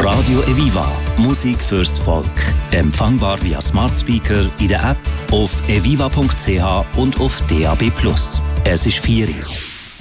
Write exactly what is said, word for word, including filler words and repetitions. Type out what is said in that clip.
Radio Eviva. Musik fürs Volk. Empfangbar via Smart Speaker, in der App, auf eviva punkt c h und auf D A B plus. Es ist vier Uhr.